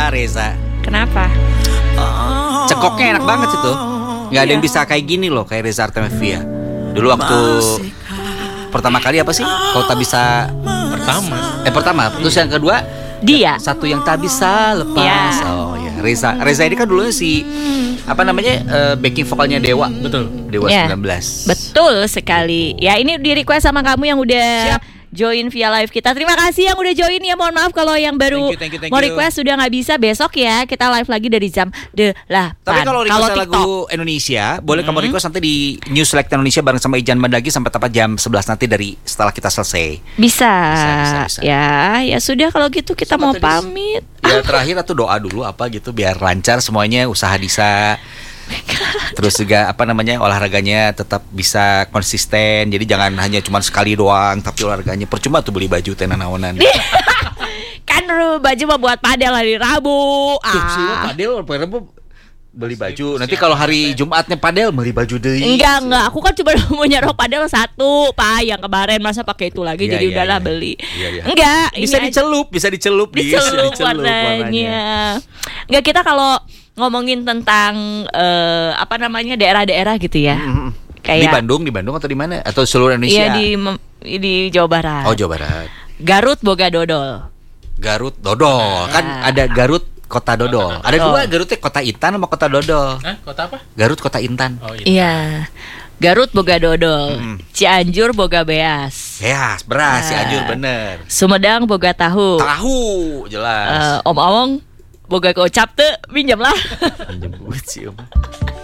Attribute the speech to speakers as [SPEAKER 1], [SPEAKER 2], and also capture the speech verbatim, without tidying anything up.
[SPEAKER 1] Reza, Reza.
[SPEAKER 2] Kenapa?
[SPEAKER 1] Cekoknya enak banget itu. Gak ada
[SPEAKER 2] Iya.
[SPEAKER 1] yang bisa kayak gini loh, kayak Reza Artamevia. Dulu waktu pertama kali apa sih? Kau tak bisa
[SPEAKER 3] Pertama.
[SPEAKER 1] Eh pertama, terus yang kedua
[SPEAKER 2] Dia.
[SPEAKER 1] satu yang tak bisa lepas.
[SPEAKER 2] Iya.
[SPEAKER 1] Oh ya, Reza. Reza ini kan dulunya si apa namanya? eh, backing vokalnya Dewa.
[SPEAKER 3] Betul.
[SPEAKER 1] Dewa
[SPEAKER 2] Ya.
[SPEAKER 1] sembilan belas.
[SPEAKER 2] Betul sekali. Ya ini di request sama kamu yang udah
[SPEAKER 1] Siap.
[SPEAKER 2] join via live kita. Terima kasih yang udah join ya. Mohon maaf kalau yang baru
[SPEAKER 1] Thank you, thank you, thank
[SPEAKER 2] mau
[SPEAKER 1] you.
[SPEAKER 2] request sudah nggak bisa. Besok ya kita live lagi dari jam delapan.
[SPEAKER 1] Tapi kalau request
[SPEAKER 2] TikTok
[SPEAKER 1] lagu Indonesia, boleh kamu request nanti di New Select Indonesia bareng sama Ijan Bandagi sampai tepat jam sebelas nanti dari setelah kita selesai.
[SPEAKER 2] bisa.
[SPEAKER 1] Bisa, bisa, bisa.
[SPEAKER 2] Ya, ya sudah kalau gitu kita
[SPEAKER 1] Sama
[SPEAKER 2] mau
[SPEAKER 1] tadi-
[SPEAKER 2] pamit.
[SPEAKER 1] Ya terakhir atau doa dulu apa gitu biar lancar semuanya, usaha Disa. Terus juga apa namanya, olahraganya tetap bisa konsisten. Jadi jangan hanya cuma sekali doang tapi olahraganya. Percuma tuh beli baju tenan naonan.
[SPEAKER 2] Kan lu baju mau buat padel hari Rabu.
[SPEAKER 1] Tuh sih
[SPEAKER 2] Ah.
[SPEAKER 1] padel Rabu beli baju. Nanti kalau hari Jumatnya padel beli baju deui.
[SPEAKER 2] Enggak, enggak. Aku kan cuma punya rok padel satu, Pak. Yang kemarin masa pakai itu lagi,
[SPEAKER 1] Iya,
[SPEAKER 2] jadi
[SPEAKER 1] iya,
[SPEAKER 2] udahlah
[SPEAKER 1] iya.
[SPEAKER 2] beli.
[SPEAKER 1] Iya, iya.
[SPEAKER 2] Enggak,
[SPEAKER 1] Bisa
[SPEAKER 2] ini aja.
[SPEAKER 1] dicelup, bisa dicelup, Dis.
[SPEAKER 2] Dicelup warnanya. Enggak, kita kalau ngomongin tentang eh, apa namanya daerah-daerah gitu ya.
[SPEAKER 1] Mm-mm.
[SPEAKER 2] Kayak
[SPEAKER 1] Di Bandung, di Bandung atau di mana? Atau seluruh
[SPEAKER 2] Iya
[SPEAKER 1] Indonesia?
[SPEAKER 2] di mem- di Jawa Barat.
[SPEAKER 1] Oh, Jawa Barat.
[SPEAKER 2] Garut boga dodol.
[SPEAKER 1] Garut Dodol. Kan
[SPEAKER 2] Ah.
[SPEAKER 1] ada Garut Kota Dodol. Ada
[SPEAKER 2] Oh.
[SPEAKER 1] dua, Garutnya Kota Intan sama Kota Dodol.
[SPEAKER 3] Hah, kota apa?
[SPEAKER 1] Garut Kota Intan.
[SPEAKER 3] Oh iya.
[SPEAKER 2] Iya. Garut boga dodol.
[SPEAKER 1] Mm.
[SPEAKER 2] Cianjur boga beas.
[SPEAKER 1] Ya, beras,
[SPEAKER 2] Nah.
[SPEAKER 1] Cianjur bener.
[SPEAKER 2] Sumedang boga tahu.
[SPEAKER 1] Tahu, jelas.
[SPEAKER 2] Eh, Om Awong boga kocap tuh, minjem lah.
[SPEAKER 1] Pinjem duit sih, Om.